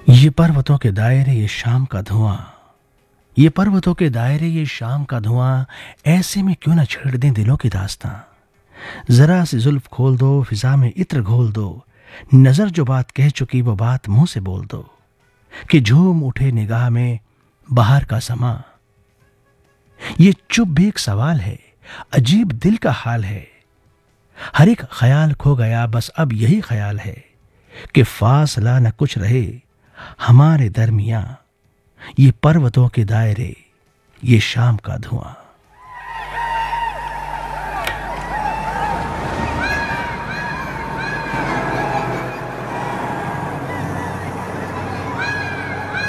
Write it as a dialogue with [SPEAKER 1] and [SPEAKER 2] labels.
[SPEAKER 1] ये पर्वतों के दायरे ये शाम का धुआं, ये पर्वतों के दायरे ये शाम का धुआं, ऐसे में क्यों न छेड़ दें दिलों की दास्तां। जरा सी जुल्फ खोल दो, फिजा में इत्र घोल दो, नजर जो बात कह चुकी वो बात मुंह से बोल दो, कि झूम उठे निगाह में बाहर का समा। ये चुप भी एक सवाल है, अजीब दिल का हाल है। हर एक ख्याल खो गया, बस अब यही ख्याल है कि फासला न कुछ रहे हमारे दरमियां। ये पर्वतों के दायरे ये शाम का धुआं।